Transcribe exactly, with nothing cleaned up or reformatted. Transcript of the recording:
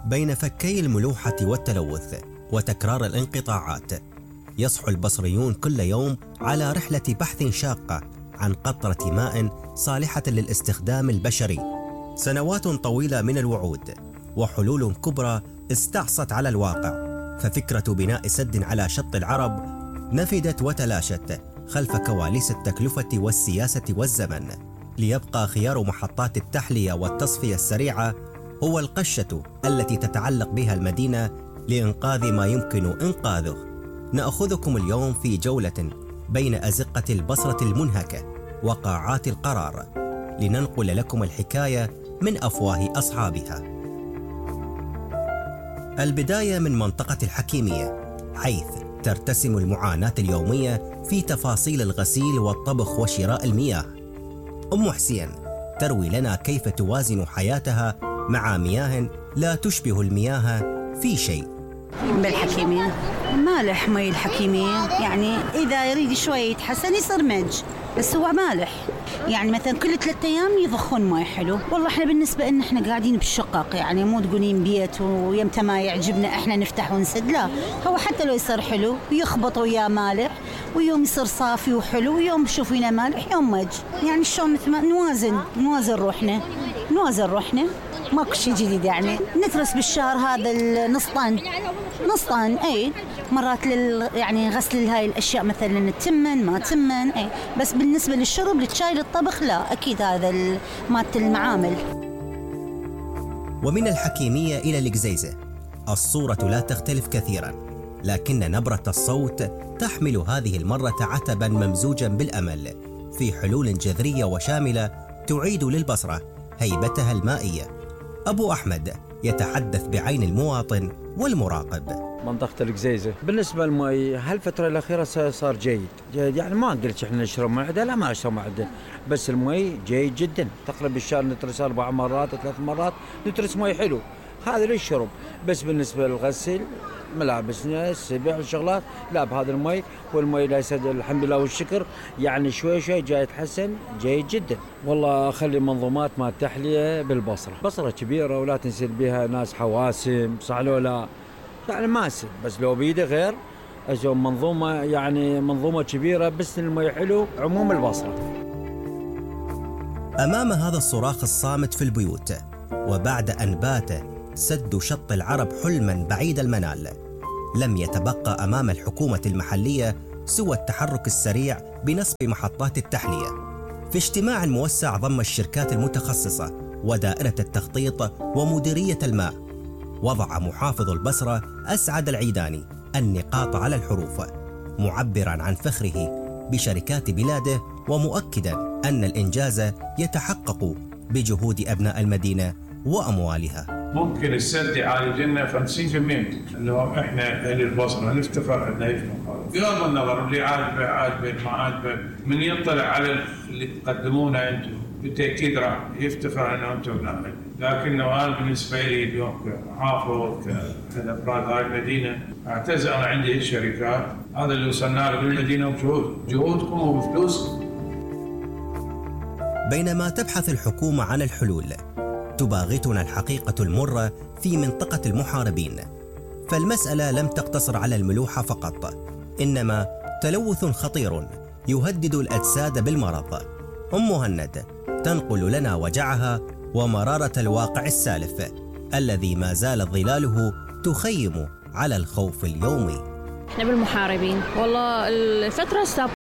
بين فكي الملوحة والتلوث وتكرار الانقطاعات، يصحو البصريون كل يوم على رحلة بحث شاقة عن قطرة ماء صالحة للاستخدام البشري. سنوات طويلة من الوعود وحلول كبرى استعصت على الواقع، ففكرة بناء سد على شط العرب نفدت وتلاشت خلف كواليس التكلفة والسياسة والزمن، ليبقى خيار محطات التحلية والتصفية السريعة هو القشة التي تتعلق بها المدينة لإنقاذ ما يمكن إنقاذه. نأخذكم اليوم في جولة بين أزقة البصرة المنهكة وقاعات القرار، لننقل لكم الحكاية من أفواه أصحابها. البداية من منطقة الحكيمية، حيث ترتسم المعاناة اليومية في تفاصيل الغسيل والطبخ وشراء المياه. أم حسين تروي لنا كيف توازن حياتها مع مياه لا تشبه المياه في شيء. بالحكيمية مالح مي الحكيمية، يعني إذا يريد شوي يتحسن يصير مج، بس هو مالح. يعني مثلا كل ثلاثة أيام يضخون ماي حلو. والله إحنا بالنسبة إن إحنا قاعدين بالشقق، يعني مو تقولين بيت ويمتى ما يعجبنا إحنا نفتح ونسد، لا، هو حتى لو يصير حلو يخبط وياه مالح، ويوم يصير صافي وحلو، ويوم شوفينا مالح يوم مج. يعني شلون مثل ما نوازن نوازن روحنا نوازن روحنا ماكو شيء جديد. يعني نترس بالشهر هذا النص طن نص طن اي مرات لل يعني غسل هاي الاشياء مثلا تمن ما تمن اي، بس بالنسبه للشرب للشاي للطبخ لا، اكيد هذا مالت المعامل. ومن الحكيميه الى القزيزه الصوره لا تختلف كثيرا، لكن نبره الصوت تحمل هذه المره عتبا ممزوجا بالامل في حلول جذريه وشامله تعيد للبصره هيبتها المائيه. أبو أحمد يتحدث بعين المواطن والمراقب. منطقة القزيزة بالنسبة للمي هالفترة الأخيرة صار جيد جيد، يعني ما قلت إحنا نشرب معدة، لا ما نشرب معدة، بس المي جيد جدا. تقريبا بالشهر نترس أربع مرات ثلاث مرات نترس مي حلو، هذا للشرب. بس بالنسبة للغسل ملابسنا السبع الشغلات لا بهذا المي، والمي لا يسد الحمد لله والشكر، يعني شوي شوي جاي يتحسن جيد جدا. والله اخلي منظومات مال التحليه بالبصره، بصره كبيره ولا تنسل بها ناس حواسم صح لو لا، يعني ماسل، بس لو بيده غير اجو منظومه، يعني منظومه كبيره بس المي حلو عموم البصره. امام هذا الصراخ الصامت في البيوت، وبعد ان بات سد شط العرب حلما بعيد المنال، لم يتبقى أمام الحكومة المحلية سوى التحرك السريع بنصب محطات التحلية. في اجتماع موسع ضم الشركات المتخصصة ودائرة التخطيط ومديرية الماء، وضع محافظ البصرة أسعد العيداني النقاط على الحروف، معبرا عن فخره بشركات بلاده، ومؤكدا أن الإنجاز يتحقق بجهود أبناء المدينة وأموالها. ممكن السد يعالج لنا خمسين بالمئة لو احنا اهل البصره نفتخر عندنا هيك مقابل. بغض النظر اللي عاجبه عاجبه ما عاجبه، من يطلع على اللي تقدمونه انتم بالتاكيد راح يفتخر انه انتم نعمل. لكنه انا بالنسبه لي اليوم كمحافظ كاحد افراد هاي المدينه اعتز انا عندي الشركات، هذا اللي وصلنا له بالمدينه بجهود جهودكم وبفلوسكم. بينما تبحث الحكومه عن الحلول، تباغتنا الحقيقة المرة في منطقة المحاربين، فالمسألة لم تقتصر على الملوحة فقط، إنما تلوث خطير يهدد الأجساد بالمرض. أم مهند تنقل لنا وجعها ومرارة الواقع السالف الذي ما زالت ظلاله تخيم على الخوف اليومي. احنا بالمحاربين والله الفترة ستوب